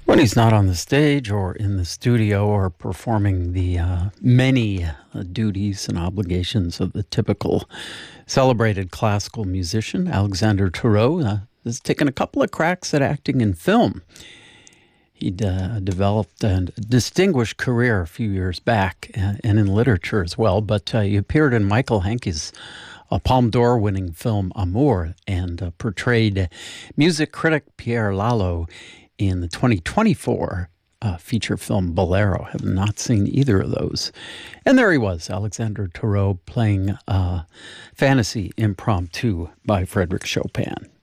When he's not on the stage or in the studio or performing the many duties and obligations of the typical celebrated classical musician, Alexander Thoreau has taken a couple of cracks at acting in film. He developed a distinguished career a few years back and in literature as well, but he appeared in Michael Hanke's Palme d'Or winning film Amour and portrayed music critic Pierre Lalo in the 2024 feature film Bolero. Have not seen either of those. And there he was, Alexander Thoreau, playing Fantasy Impromptu by Frédéric Chopin.